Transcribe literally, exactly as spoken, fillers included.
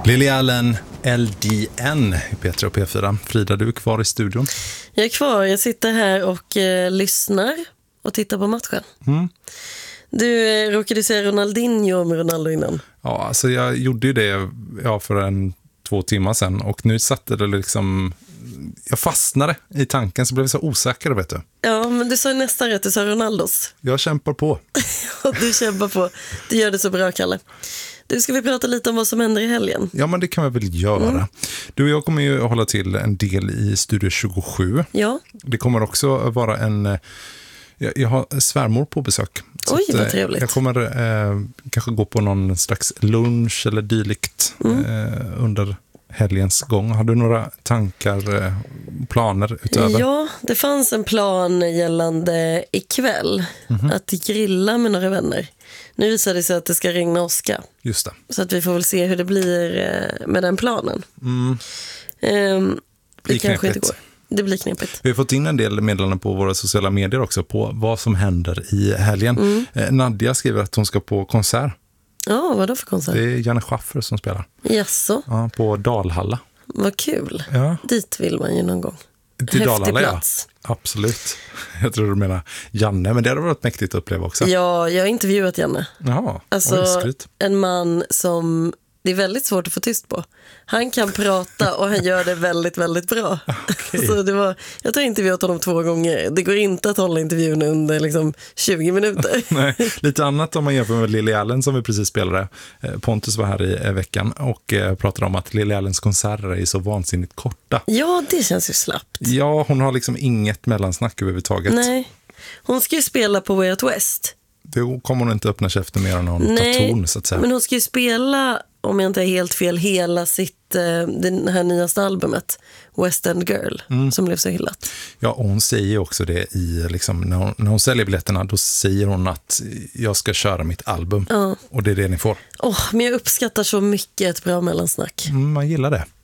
Lily Allen, L D N i P tre och P fyra. Frida, du är kvar i studion. Jag är kvar, jag sitter här och eh, lyssnar och tittar på matchen. Mm. Du, eh, råkade säga Ronaldinho med Ronaldo innan? Ja, alltså jag gjorde ju det ja, för en två timmar sedan och nu satte det liksom... Jag fastnade i tanken så blev jag så osäker, vet du. Ja, men du sa nästan rätt, du sa Ronaldos. Jag kämpar på. Du kämpar på, du gör det så bra, Kalle. Du, ska vi prata lite om vad som händer i helgen? Ja, men det kan vi väl göra. Mm. Du och jag kommer ju hålla till en del i Studio tjugosju. Ja. Det kommer också vara en... Jag, jag har svärmor på besök. Oj, att, vad trevligt. Jag kommer eh, kanske gå på någon slags lunch eller dylikt mm. eh, under helgens gång. Har du några tankar, eh, planer utöver? Ja, det fanns en plan gällande ikväll. Mm-hmm. Att grilla med några vänner. Nu visar det sig att det ska regna åska. Just det. Så att vi får väl se hur det blir med den planen. Mm. Um, det det kanske inte går. Det blir knepigt. Vi har fått in en del meddelanden på våra sociala medier också på vad som händer i helgen. Mm. Eh, Nadia skriver att hon ska på konsert. Ja, vad då för konsert? Det är Janne Schaffer som spelar. Jaså? Ja, på Dalhalla. Vad kul. Ja. Dit vill man ju någon gång. Till Dalhalla, plats. Ja. Absolut. Jag tror du menar Janne, men det hade varit mäktigt att uppleva också. Ja, jag har intervjuat Janne. Jaha, alltså, oj, en man som det är väldigt svårt att få tyst på. Han kan prata och han gör det väldigt, väldigt bra. Okay. Så det var, jag tror intervjuat honom två gånger. Det går inte att hålla intervjun under liksom tjugo minuter. Nej, lite annat om man jämför med Lily Allen som vi precis spelade. Pontus var här i veckan och pratade om att Lily Allens konserter är så vansinnigt korta. Ja, det känns ju slappt. Ja, hon har liksom inget mellansnack överhuvudtaget. Nej, hon ska ju spela på Way Out West. Då kommer hon inte öppna käften mer än någon tar ton, så att säga. Men hon ska ju spela, om jag inte är helt fel, hela sitt, det här nyaste albumet West End Girl, mm. som blev så hyllat. Ja, och hon säger också det i, liksom, när, hon, när hon säljer biljetterna, då säger hon att jag ska köra mitt album. Ja. Och det är det ni får. Oh, men jag uppskattar så mycket ett bra mellansnack. Mm, man gillar det.